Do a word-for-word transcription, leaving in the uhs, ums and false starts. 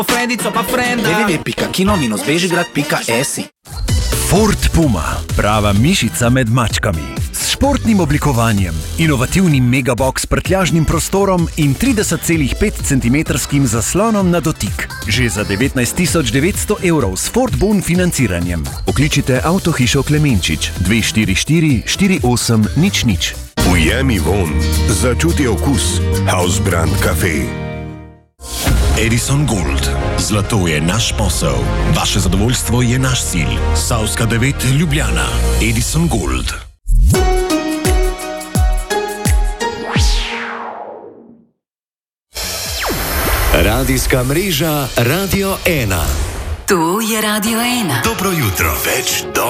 Frendico pa frenda. w w w pika kino minus bežigrad pika si. Ford Puma, prava mišica med mačkami. S športnim oblikovanjem, inovativnim megabox s prtljažnim prostorom in trideset celih pet centimetrskim zaslonom na dotik. Že za devetnajst tisoč devetsto evrov s Ford Bon financiranjem. Pokličite Avtohišo Klemenčič dve štiri štiri štiri osem nič nič. Ujemi von, začuti okus. Hausbrand Café. Edison Gold. Zlato je naš posel. Vaše zadovoljstvo je naš cilj. Savska devet Ljubljana. Edison Gold. Radijska mreža Radio ena. To je Radio ena. Dobro jutro. Več do